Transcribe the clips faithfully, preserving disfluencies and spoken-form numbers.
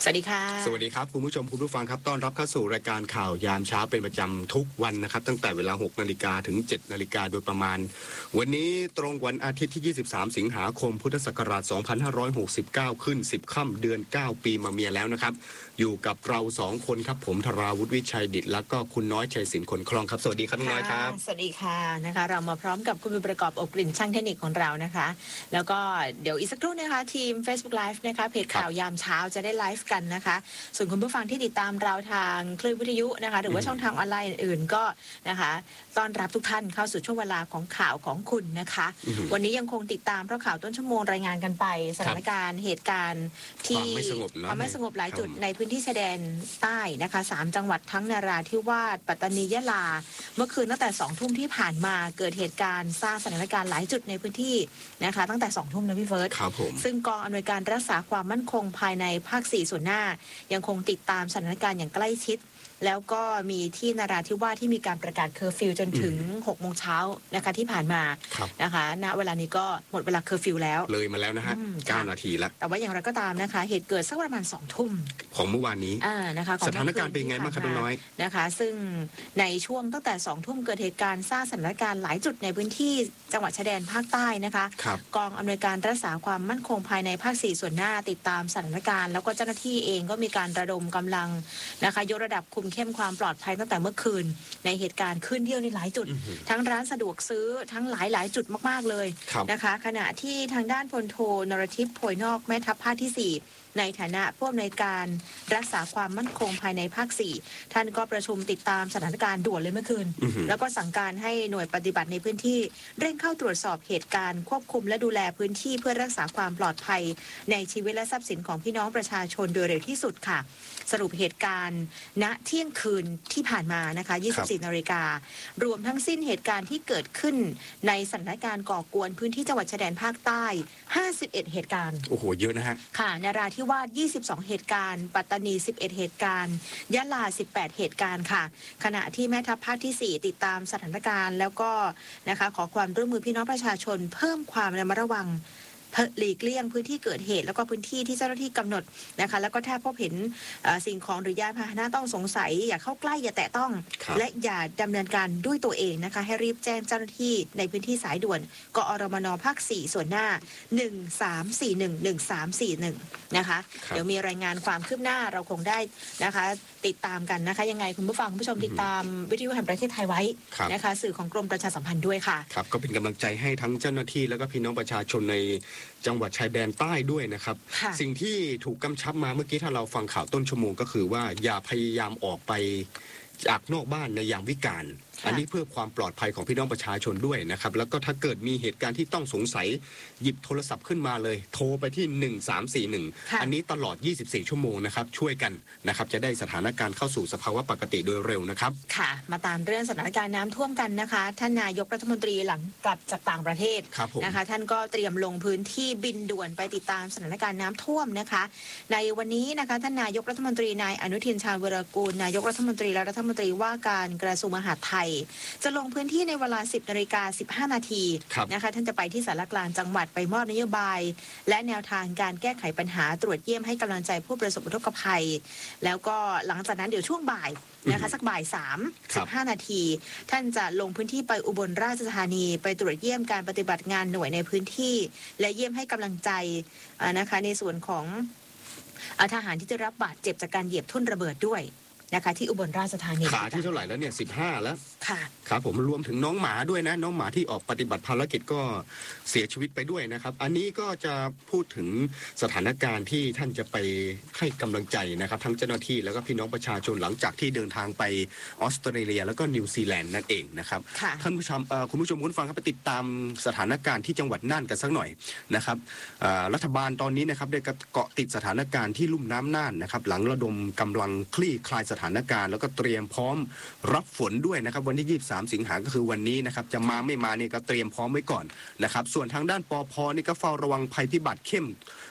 สวัสดีค่ะสวัสดีครับคุณผู้ชมคุณผู้ฟังครับต้อนรับเข้าสู่รายการข่าวยามเช้าเป็นประจำทุกวันนะครับตั้งแต่เวลาหกนาฬิกาถึงเจ็ดนาฬิกาโดยประมาณวันนี้ตรงวันอาทิตย์ที่ยี่สิบสามสิงหาคมพุทธศักราชสองพันห้าร้อยหกสิบเก้าขึ้นสิบค่ำเดือนเก้าปีมาเมียแล้วนะครับอยู่กับเราสองคนครับผมธราวุฒิวิชัยดิษฐ์แล้วก็คุณน้อยชัยศิลป์คนคลองครับสวัสดีครับน้อยครับสวัสดีค่ะนะคะเรามาพร้อมกับคุณประกอบอบกลิ่นช่างเทคนิคของเรานะคะแล้วก็เดี๋ยวอีกสักครู่นะคะทีม Facebook Live นะคะเพจข่าวยามเช้าจะได้ไลฟ์กันนะคะส่วนคุณผู้ฟังที่ติดตามเราทางคลื่นวิทยุนะคะหรือว่าช่องทางออนไลน์อื่นๆก็นะคะต้อนรับทุกท่านเข้าสู่ช่วงเวลาของข่าวของคุณนะคะวันนี้ยังคงติดตามเพราะข่าวต้นชั่วโมงรายงานกันไปสถานการณ์เหตุการณ์ที่ความไม่สงบความไม่สงบหลายจุดในพื้นที่ชายแดนใต้นะคะสามจังหวัดทั้งนราธิวาสปัตตานียะลาเมื่อคืนตั้งแต่สองทุ่มที่ผ่านมาเกิดเหตุการณ์สร้างสถานการณ์หลายจุดในพื้นที่นะคะตั้งแต่สองทุ่มนะพี่เฟิร์สซึ่งกองอำนวยการรักษาความมั่นคงภายในภาคสี่ส่วนหน้ายังคงติดตามสถานการณ์อย่างใกล้ชิดแล้วก็มีที่นราธิวาสที่มีการประกาศเคอร์ฟิวจนถึงหกโมงเช้านะคะที่ผ่านมานะคะณเวลานี้ก็หมดเวลาเคอร์ฟิวแล้วเลยมาแล้วนะฮะเก้านาทีแล้วแต่ว่าอย่างไรก็ตามนะคะเหตุเกิดสักประมาณสองทุ่มของเมื่อวานนี้นะคะสถานการณ์เป็นไงบ้างครับน้อยนะคะซึ่งในช่วงตั้งแต่สองทุ่มเกิดเหตุการณ์สร้างสถานการณ์หลายจุดในพื้นที่จังหวัดชายแดนภาคใต้นะคะกองอำนวยการรักษาความมั่นคงภายในภาคสี่ส่วนหน้าติดตามสถานการณ์แล้วก็เจ้าหน้าที่เองก็มีการระดมกำลังนะคะยกระดับคุมเข้มความปลอดภัยตั้งแต่เมื่อคืนในเหตุการณ์ขึ้นเที่ยวในหลายจุดทั้งร้านสะดวกซื้อทั้งหลายหลายจุดมากๆเลยนะคะขณะที่ทางด้านพลโทนรทิพย์โพยนอกแม่ทัพภาคที่สี่ในฐานะผู้อำนวยการรักษาความมั่นคงภายในภาคสี่ท่านก็ประชุมติดตามสถานการณ์ด่วนเลยเมื่อคืนแล้วก็สั่งการให้หน่วยปฏิบัติในพื้นที่เร่งเข้าตรวจสอบเหตุการณ์ควบคุมและดูแลพื้นที่เพื่อรักษาความปลอดภัยในชีวิตและทรัพย์สินของพี่น้องประชาชนโดยเร็วที่สุดค่ะสรุปเหตุการณ์ณเที่ยงคืนที่ผ่านมานะคะยี่สิบสี่นาฬิการวมทั้งสิ้นเหตุการณ์ที่เกิดขึ้นในสถานการณ์ก่อกวนพื้นที่จังหวัดชายแดนภาคใต้ห้าสิบเอ็ดเหตุการณ์โอ้โหเยอะนะฮะค่ะนราธิวาสยี่สิบสองเหตุการณ์ปัตตานีสิบเอ็ดเหตุการณ์ยะลาสิบแปดเหตุการณ์ค่ะขณะที่แม่ทัพภาคที่สี่ติดตามสถานการณ์แล้วก็นะคะขอความร่วมมือพี่น้องประชาชนเพิ่มความระมัดระวังหลีกเลี่ยงพื้นที่เกิดเหตุแล้วก็พื้นที่ที่เจ้าหน้าที่กำหนดนะคะแล้วก็ถ้าพบเห็นสิ่งของหรือยานพาหนะต้องสงสัยอย่าเข้าใกล้อย่าแตะต้องและอย่าดำเนินการด้วยตัวเองนะคะให้รีบแจ้งเจ้าหน้าที่ในพื้นที่สายด่วนกอรมนภาคสี่ส่วนหน้าหนึ่งสามสี่หนึ่ง หนึ่งสามสี่หนึ่งนะคะเดี๋ยวมีรายงานความคืบหน้าเราคงได้นะคะติดตามกันนะคะยังไงคุณผู้ฟังคุณผู้ชมติดตามวิทยุแห่งประเทศไทยไว้นะคะสื่อของกรมประชาสัมพันธ์ด้วยค่ะครับก็เป็นกำลังใจให้ทั้งเจ้าหน้าที่แล้วก็พี่น้องประชาชนในจังหวัดชายแดนใต้ด้วยนะครับสิ่งที่ถูกกำชับมาเมื่อกี้ถ้าเราฟังข่าวต้นชั่วโมงก็คือว่าอย่าพยายามออกไปจากนอกบ้านในยามวิกาลอันนี้เพื่อความปลอดภัยของพี่น้องประชาชนด้วยนะครับแล้วก็ถ้าเกิดมีเหตุการณ์ที่ต้องสงสัยหยิบโทรศัพท์ขึ้นมาเลยโทรไปที่หนึ่งสามสี่หนึ่งอันนี้ตลอดยี่สิบสี่ชั่วโมงนะครับช่วยกันนะครับจะได้สถานการณ์เข้าสู่สภาวะปกติโดยเร็วนะครับค่ะมาตามเรื่องสถานการณ์น้ำท่วมกันนะคะท่านนายกรัฐมนตรีหลังกลับจากต่างประเทศนะคะท่านก็เตรียมลงพื้นที่บินด่วนไปติดตามสถานการณ์น้ำท่วมนะคะในวันนี้นะคะท่านนายกรัฐมนตรีนายอนุทินชาญวีรกูลนายกรัฐมนตรีและรัฐมนตรีว่าการกระทรวงมหาดไทยจะลงพื้นที่ในเวลา สิบนาฬิกาสิบห้านาทีนะคะท่านจะไปที่สารกลางจังหวัดไปมอบนโยบายและแนวทางการแก้ไขปัญหาตรวจเยี่ยมให้กำลังใจผู้ประสบอุทกภัยแล้วก็หลังจากนั้นเดี๋ยวช่วงบ่ายนะคะสักบ่ายสามสิบห้านาทีท่านจะลงพื้นที่ไปอุบลราชธานีไปตรวจเยี่ยมการปฏิบัติงานหน่วยในพื้นที่และเยี่ยมให้กำลังใจนะคะในส่วนของทหารที่ได้รับบาดเจ็บจากการเหยียบทุ่นระเบิดด้วยนะคะที่อุบลราชธานีขาที่เท่าไหร่แล้วเนี่ยสิบห้าแล้วค่ะครับผมรวมถึงน้องหมาด้วยนะน้องหมาที่ออกปฏิบัติภารกิจก็เสียชีวิตไปด้วยนะครับอันนี้ก็จะพูดถึงสถานการณ์ที่ท่านจะไปให้กำลังใจนะครับทั้งเจ้าหน้าที่แล้วก็พี่น้องประชาชนหลังจากที่เดินทางไปออสเตรเลียแล้วก็นิวซีแลนด์นั่นเองนะครับท่านผู้ชมคุณผู้ชมคุณฟังครับไปติดตามสถานการณ์ที่จังหวัดน่านกันสักหน่อยนะครับรัฐบาลตอนนี้นะครับได้เกาะติดสถานการณ์ที่ลุ่มน้ำน่านนะครับหลังระดมกำลังคลี่คลายสถานการณ์แล้วก็เตรียมพร้อมรับฝนด้วยนะครับวันที่ยี่สิบสามสิงหาก็คือวันนี้นะครับจะมาไม่มาเนี่ยก็เตรียมพร้อมไว้ก่อนนะครับส่วนทางด้านปภนี่ก็เฝ้าระวังภัยพิบัติเข้ม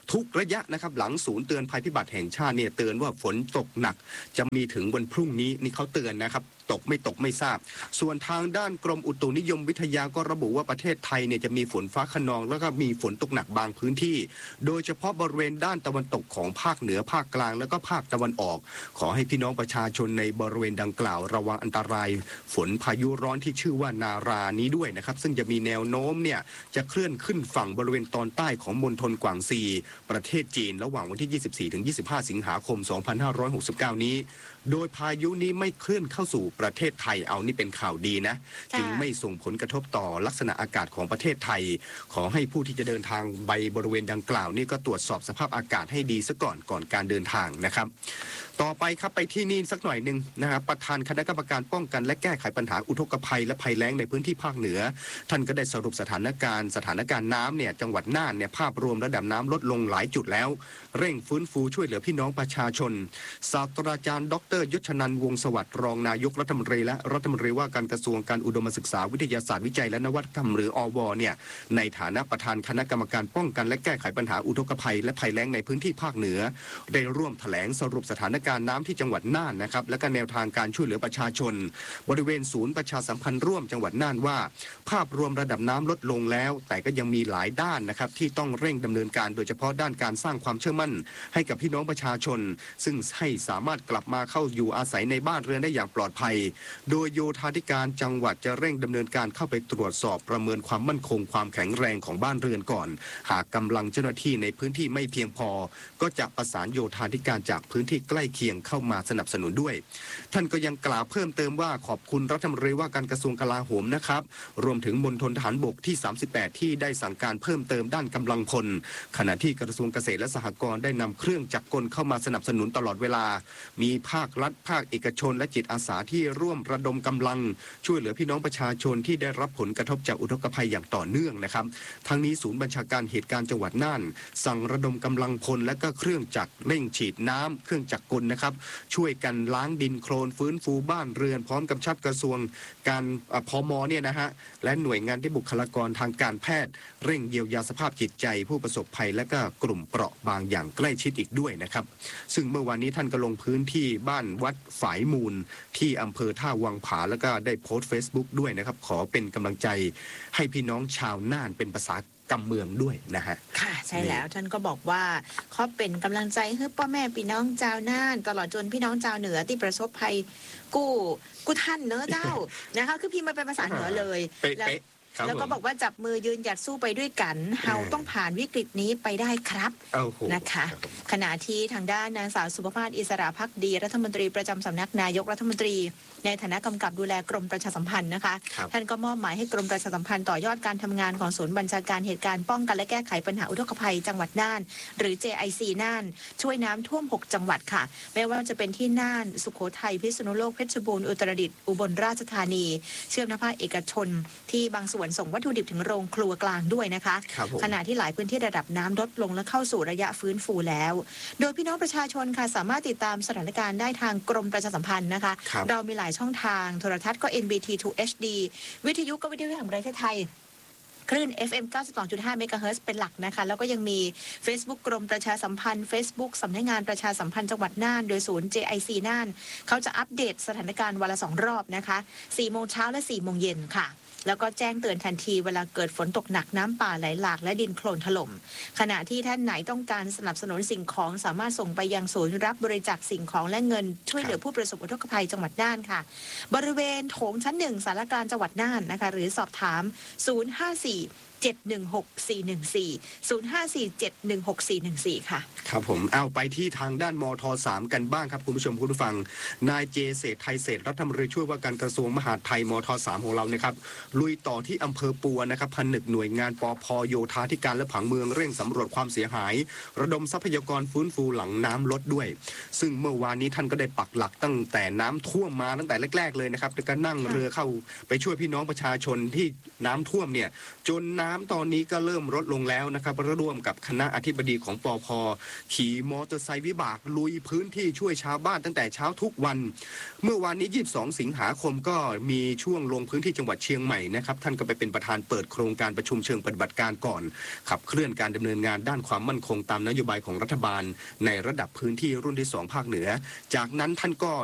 ทุกระยะนะครับหลังศูนย์เตือนภัยพิบัติแห่งชาติเนี่ยเตือนว่าฝนตกหนักจะมีถึงวันพรุ่งนี้นี่เขาเตือนนะครับตกไม่ตกไม่ทราบส่วนทางด้านกรมอุตุนิยมวิทยาก็ระบุว่าประเทศไทยเนี่ยจะมีฝนฟ้าคะนองแล้วก็มีฝนตกหนักบางพื้นที่โดยเฉพาะบริเวณด้านตะวันตกของภาคเหนือภาคกลางแล้วก็ภาคตะวันออกขอให้พี่น้องประชาชนในบริเวณดังกล่าวระวังอันตรายฝนพายุร้อนที่ชื่อว่านารานี้ด้วยนะครับซึ่งจะมีแนวโน้มเนี่ยจะเคลื่อนขึ้นฝั่งบริเวณตอนใต้ของมณฑลกวางซีประเทศจีนระหว่างวันที่ ยี่สิบสี่ถึงยี่สิบห้า สิงหาคม สองพันห้าร้อยหกสิบเก้า นี้โดยพายุนี้ไม่เคลื่อนเข้าสู่ประเทศไทยเอานี่เป็นข่าวดีนะจึงไม่ส่งผลกระทบต่อลักษณะอากาศของประเทศไทยขอให้ผู้ที่จะเดินทางไปบริเวณดังกล่าวนี่ก็ตรวจสอบสภาพอากาศให้ดีซะก่อนก่อนการเดินทางนะครับต่อไปครับไปที่นี่สักหน่อยหนึ่งนะครับประธานคณะกรรมการป้องกันและแก้ไขปัญหาอุทกภัยและภัยแล้งในพื้นที่ภาคเหนือท่านก็ได้สรุปสถานการณ์สถานการณ์น้ำเนี่ยจังหวัดน่านเนี่ยภาพรวมระดับน้ำลดลงหลายจุดแล้วเร่งฟื้นฟูช่วยเหลือพี่น้องประชาชนศาสตราจารย์ดรยศนันท์วงศ์สวัสดิ์รองนายกรัฐมนตรีและรัฐมนตรีว่าการกระทรวงการอุดมศึกษาวิทยาศาสตร์วิจัยและนวัตกรรมหรืออวเนี่ยในฐานะประธานคณะกรรมการป้องกันและแก้ไขปัญหาอุทกภัยและภัยแล้งในพื้นที่ภาคเหนือได้ร่วมแถลงสรุปสถานการณ์น้ำที่จังหวัดน่านนะครับและก็แนวทางการช่วยเหลือประชาชนบริเวณศูนย์ประชาสัมพันธ์ร่วมจังหวัดน่านว่าภาพรวมระดับน้ำลดลงแล้วแต่ก็ยังมีหลายด้านนะครับที่ต้องเร่งดำเนินการโดยเฉพาะด้านการสร้างความเชื่อมั่นให้กับพี่น้องประชาชนซึ่งให้สามารถกลับมาเข้าอยู่อาศัยในบ้านเรือนได้อย่างปลอดภัยโดยโยธาธิการจังหวัดจะเร่งดำเนินการเข้าไปตรวจสอบประเมินความมั่นคงความแข็งแรงของบ้านเรือนก่อนหากกำลังเจ้าหน้าที่ในพื้นที่ไม่เพียงพอก็จะประสานโยธาธิการจากพื้นที่ใกล้เคียงเข้ามาสนับสนุนด้วยท่านก็ยังกล่าวเพิ่มเติมว่าขอบคุณรัฐมนตรีว่าการกระทรวงกลาโหมนะครับรวมถึงมณฑลทหารบกที่สามสิบแปดที่ได้สั่งการเพิ่มเติมด้านกำลังพลขณะที่กระทรวงเกษตรและสหกรณ์ได้นำเครื่องจักรกลเข้ามาสนับสนุนตลอดเวลามีภาครัฐภาคเอกชนและจิตอาสาที่ร่วมระดมกำลังช่วยเหลือพี่น้องประชาชนที่ได้รับผลกระทบจากอุทกภัยอย่างต่อเนื่องนะครับทั้งนี้ศูนย์บัญชาการเหตุการณ์จังหวัดน่านสั่งระดมกำลังพลและก็เครื่องจักรเร่งฉีดน้ำเครื่องจักรกลนะครับช่วยกันล้างดินโคลนฟื้นฟูบ้านเรือนพร้อมกำชับกระทรวงการพมเนี่ยนะฮะและหน่วยงานที่บุคลากรทางการแพทย์เร่งเยียวยาสภาพจิตใจผู้ประสบภัยและก็กลุ่มเปราะบางอย่างใกล้ชิดอีกด้วยนะครับซึ่งเมื่อวานนี้ท่านก็ลงพื้นที่บ้านวัดฝายมูลที่อำเภอท่าวังผาแล้วก็ได้โพสต์ Facebook ด้วยนะครับขอเป็นกำลังใจให้พี่น้องชาวน่านเป็นภาษากำเมืองด้วยนะฮะค่ะใช่แล้วท่านก็บอกว่าขอเป็นกำลังใจให้พ่อแม่พี่น้องชาวน่านตลอดจนพี่น้องชาวเหนือที่ประสบภัยกู้กู้ท่านเนอะเจ้านะคะคือพี่มาเป็นภาษาเหนือเลยแล้วแล้วก็บอกว่าจับมือยืนหยัดสู้ไปด้วยกันเฮาต้องผ่านวิกฤตนี้ไปได้ครับนะคะขณะที่ทางด้านนางสาวสุภาพอิสระภักดีรัฐมนตรีประจำสำนักนายกรัฐมนตรีในฐานะกำกับดูแลกรมประชาสัมพันธ์นะคะท่านก็มอบหมายให้กรมประชาสัมพันธ์ต่อยอดการทำงานของศูนย์บัญชาการเหตุการณ์ป้องกันและแก้ไขปัญหาอุทกภัยจังหวัดน่านหรือ เจ ไอ ซี น่านช่วยน้ำท่วมหกจังหวัดค่ะไม่ว่าจะเป็นที่น่านสุโขทัยพิษณุโลกเพชรบูรณ์อุตรดิตถ์อุบลราชธานีเชื่อมนภาคเอกชนที่บางส่วนส่งวัตถุดิบถึงโรงครัวกลางด้วยนะคะขณะที่หลายพื้นที่ระดับน้ำลดลงและเข้าสู่ระยะฟื้นฟูแล้วโดยพี่น้องประชาชนค่ะสามารถติดตามสถานการณ์ได้ทางกรมประชาสัมพันธ์นะคะเรามีหลายช่องทางโทรทัศน์ก็ เอ็น บี ที ทู เอช ดี วิทยุก็วิทยุแห่งประเทศไทยคลื่น เอฟ เอ็ม เก้าสิบสองจุดห้า เมกะเฮิรตซ์เป็นหลักนะคะแล้วก็ยังมี Facebook กรมประชาสัมพันธ์ Facebook สำนักงานประชาสัมพันธ์จังหวัดน่านโดยศูนย์ เจ ไอ ซี น่านเขาจะอัปเดตสถานการณ์วันละสองรอบนะคะสี่โมงเช้าและสี่โมงเย็นค่ะแล้วก็แจ้งเตือนทันทีเวลาเกิดฝนตกหนักน้ำป่าไหลหลากและดินโคลนถล่มขณะที่ท่านไหนต้องการสนับสนุนสิ่งของสามารถส่งไปยังศูนย์รับบริจาคสิ่งของและเงินช่วยเหลือผู้ประสบอุทกภัยจังหวัดน่านค่ะบริเวณโถงชั้นหนึ่งสารกลางจังหวัดน่านนะคะหรือสอบถามศูนย์ ห้า สี่ เจ็ด หนึ่ง หก สี่ หนึ่ง สี่ ศูนย์ ห้า สี่ เจ็ด หนึ่ง หก สี่ หนึ่ง สี่ค่ะครับผมเอาไปที่ทางด้านมทสามกันบ้างครับคุณผู้ชมคุณผู้ฟังนายเจเศรษฐ์ไทยเศรษฐ์รัฐมนตรีช่วยว่าการกระทรวงมหาดไทยมทสามของเรานะครับลุยต่อที่อำเภอปัวนะครับผนึกหน่วยงานปภโยธาธิการและผังเมืองเร่งสำรวจความเสียหายระดมทรัพยากรฟื้นฟูหลังน้ำลดด้วยซึ่งเมื่อวานนี้ท่านก็ได้ปักหลักตั้งแต่น้ำท่วมมาตั้งแต่แรกๆเลยนะครับแล้วก็นั่งเรือเข้าไปช่วยพี่น้องประชาชนที่น้ำท่วมเนี่ยจนน้ำตอนนี้ก็เริ่มลดลงแล้วนะครับร่วมกับคณะอธิบดีของปอพขี่มอเตอร์ไซค์วิบากลุยพื้นที่ช่วยชาวบ้านตั้งแต่เช้าทุกวันเมื่อวานนี้ยี่สิบสองสิงหาคมก็มีช่วงลงพื้นที่จังหวัดเชียงใหม่นะครับท่านก็ไปเป็นประธานเปิดโครงการประชุมเชิงปฏิบัติการก่อนขับเคลื่อนการดำเนินงานด้านความมั่นคงตามนโยบายของรัฐบาลในระดับพื้นที่รุ่นที่สองภาคเหนือจากนั้นท่านก็